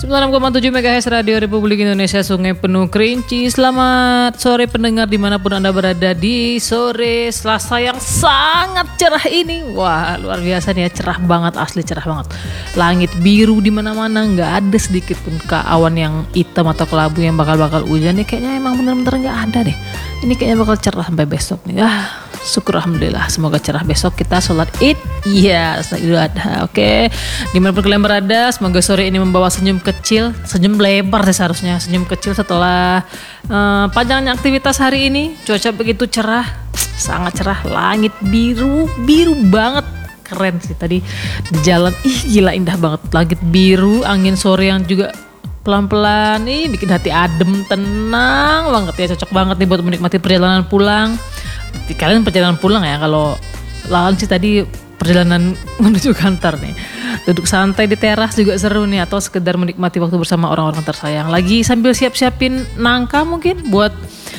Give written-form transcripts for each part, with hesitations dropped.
96,7 MHz Radio Republik Indonesia Sungai Penuh Kerinci. Selamat sore pendengar dimanapun Anda berada di sore Selasa yang sangat cerah ini. Wah, luar biasa nih ya, cerah banget, asli cerah banget. Langit biru di mana-mana, nggak ada sedikit pun awan yang hitam atau kelabu yang bakal hujan nih. Kayaknya emang bener-bener nggak ada deh. Ini kayaknya bakal cerah sampai besok nih. Syukur alhamdulillah, semoga cerah besok kita sholat Id. Iya, sholat Idul Adha. Oke. Dimanapun kalian berada, semoga sore ini membawa senyum kecil, senyum lebar sih seharusnya, senyum kecil setelah panjangnya aktivitas hari ini. Cuaca begitu cerah, sangat cerah, langit biru banget. Keren sih tadi di jalan. Gila indah banget. Langit biru, angin sore yang juga pelan-pelan nih bikin hati adem, tenang banget ya, cocok banget nih buat menikmati perjalanan pulang. Kalian perjalanan pulang ya, kalau lawan sih tadi perjalanan menuju kantor nih. Duduk santai di teras juga seru nih, atau sekedar menikmati waktu bersama orang-orang tersayang. Lagi sambil siap-siapin nangka mungkin buat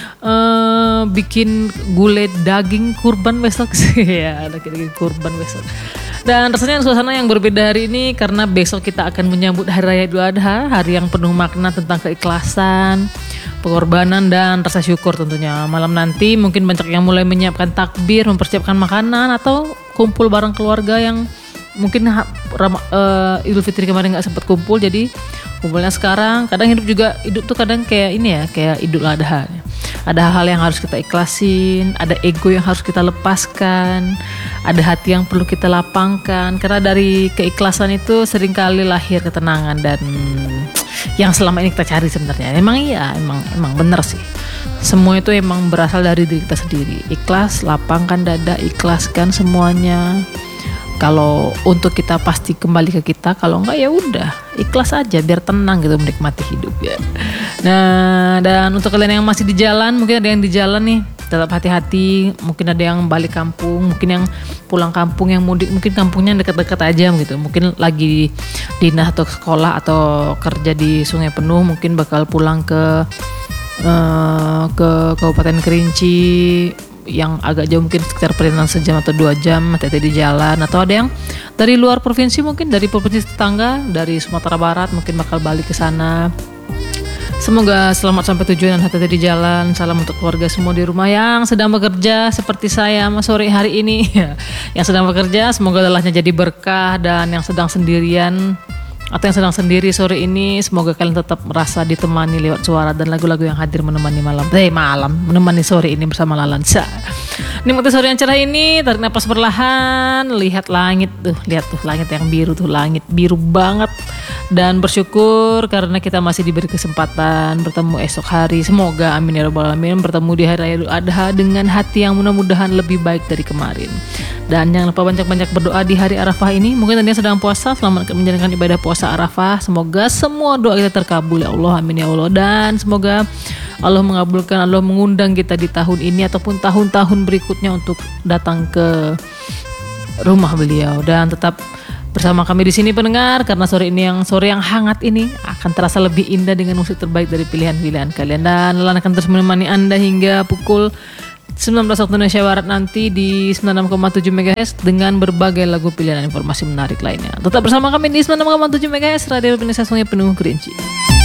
bikin gulai daging kurban besok sih ya, daging kurban besok. Dan rasanya suasana yang berbeda hari ini karena besok kita akan menyambut Hari Raya Idul Adha, hari yang penuh makna tentang keikhlasan, pengorbanan dan rasa syukur tentunya. Malam nanti mungkin banyak yang mulai menyiapkan takbir, mempersiapkan makanan atau kumpul bareng keluarga yang mungkin Idul Fitri kemarin nggak sempat kumpul, jadi kumpulnya sekarang. Kadang hidup tuh kadang kayak ini ya, kayak Idul Adha. Ada hal-hal yang harus kita ikhlasin, ada ego yang harus kita lepaskan, ada hati yang perlu kita lapangkan. Karena dari keikhlasan itu seringkali lahir ketenangan dan yang selama ini kita cari sebenarnya. Emang benar sih. Semua itu emang berasal dari diri kita sendiri. Ikhlas, lapangkan dada, ikhlaskan semuanya. Kalau untuk kita pasti kembali ke kita, kalau enggak ya udah ikhlas aja biar tenang gitu menikmati hidup ya. Nah, dan untuk kalian yang masih di jalan, mungkin ada yang di jalan nih, tetap hati-hati. Mungkin ada yang balik kampung, mungkin yang pulang kampung, yang mudik, mungkin kampungnya dekat-dekat aja gitu. Mungkin lagi dinas atau sekolah atau kerja di Sungai Penuh, mungkin bakal pulang ke Kabupaten Kerinci yang agak jauh, mungkin sekitar perjalanan sejam atau 2 jam, hati-hati di jalan. Atau ada yang dari luar provinsi, mungkin dari provinsi tetangga, dari Sumatera Barat, mungkin bakal balik ke sana. Semoga selamat sampai tujuan dan hati-hati di jalan. Salam untuk keluarga semua di rumah yang sedang bekerja seperti saya sore hari ini. Yang sedang bekerja, semoga lelahnya jadi berkah, dan yang sedang sendirian atau yang sedang sendiri sore ini, semoga kalian tetap merasa ditemani lewat suara dan lagu-lagu yang hadir menemani menemani sore ini bersama Lalansa. Nikmati sore yang cerah ini, tarik napas perlahan, lihat langit tuh, langit yang biru tuh, langit biru banget, dan bersyukur karena kita masih diberi kesempatan bertemu esok hari. Semoga amin ya rabbal alamin bertemu di Hari Raya Idul Adha dengan hati yang mudah-mudahan lebih baik dari kemarin. Dan jangan lupa banyak-banyak berdoa di hari Arafah ini. Mungkin tadinya sedang puasa, selamat menjalankan ibadah puasa Arafah. Semoga semua doa kita terkabul ya Allah, amin ya Allah. Dan semoga Allah mengabulkan, Allah mengundang kita di tahun ini ataupun tahun-tahun berikutnya untuk datang ke rumah beliau. Dan tetap bersama kami di sini pendengar, karena sore yang hangat ini akan terasa lebih indah dengan musik terbaik dari pilihan-pilihan kalian. Dan Lalan akan terus menemani Anda hingga pukul 19 waktu Indonesia Barat nanti di 96,7 MHz dengan berbagai lagu pilihan dan informasi menarik lainnya. Tetap bersama kami di 96,7 MHz Radio Indonesia Sungai Penuh Kerinci.